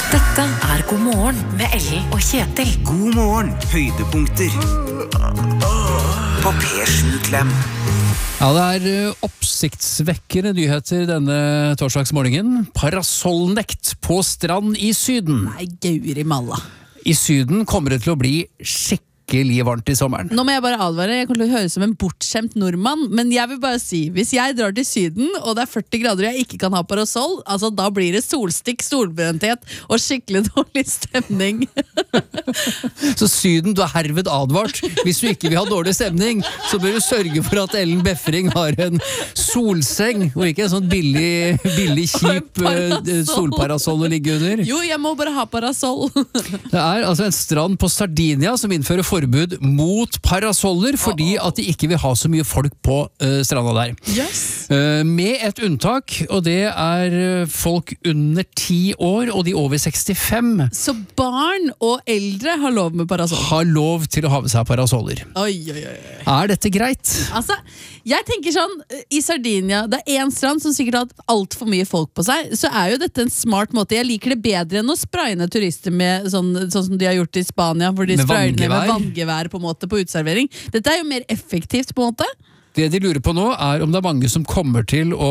Dette God morgen med Ellen og Kjetil. God morgen, høydepunkter på P7-klem. Ja, det oppsiktsvekkende nyheter denne torsdagsmorgenen. Parasollnekt på strand I Syden. Nei, gaur I malla. I Syden kommer det til å bli skikkelig varmt I sommeren. Nå må jeg bare advare, jeg kommer til å høre som en bortskjemt nordmann, men jeg vil bare si, hvis jeg drar til Syden, og det 40 grader og jeg ikke kan ha parasoll, altså da blir det solstikk, solbrenthet og skikkelig dårlig stemning. Så Syden, du herved advart. Hvis du ikke vil ha dårlig stemning, så bør du sørge for at Ellen Befring har en solseng, og ikke en sånn billig kjip solparasoll å ligge under. Jo, jeg må bare ha parasoll. Det altså en strand på Sardinia som innfører forbud mot parasoller fordi at de ikke vil ha så mye folk på stranda der. Yes. Med et unntak, og det folk under 10 år og de over 65. Så barn og eldre har lov med parasoll? Har lov til å ha med seg parasoller. Oi. Dette greit? Altså, jeg tenker sånn, I Sardinia, det en strand som sikkert har hatt alt for mye folk på seg, så jo dette en smart måte. Jeg liker det bedre enn å sprayne turister med sånn som de har gjort I Spania, hvor de sprayner med vanngevær på en måte på utservering. Dette jo mer effektivt på en måte. Det de lurer på nå om det mange som kommer til å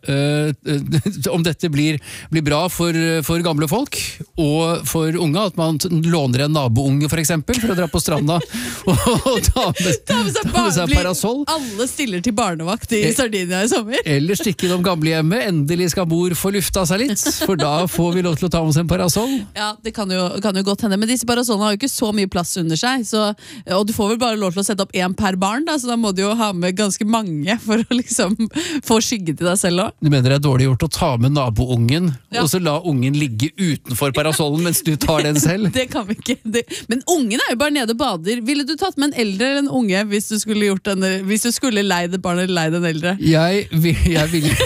om dette blir bra for gamle folk og for unge, at man låner en nabounge for eksempel, for å dra på stranda og ta med seg parasoll. Alle stiller til barnevakt I Sardinia I sommer. Eller stikke innom gamlehjemmet, endelig skal mor få lufta seg litt, for da får vi lov til å ta med oss en parasoll. Ja, det kan jo godt hende, men disse parasollene har jo ikke så mye plass under seg, og du får vel bare lov til å sette opp en per barn, da, så da må du jo ha med ganske mange for å liksom få skygge til deg selv også. Du mener det dårlig gjort å ta med naboungen, og så la ungen ligge utenfor parasollen mens du tar den selv? Det kan vi ikke. Men ungen jo bare nede og bader. Ville du tatt med en eldre eller en unge hvis du skulle gjort denne, hvis du skulle leid et barn eller leid en eldre? Jeg ville...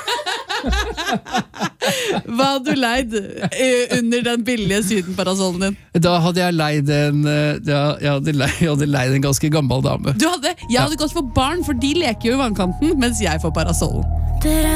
Hva hadde du leid under den billige sydenparasollen din? Da hadde jeg leid jeg hadde leid en ganske gammel dame. Jeg hadde gått for barn, for de leker jo I vannkanten, mens jeg får parasollen.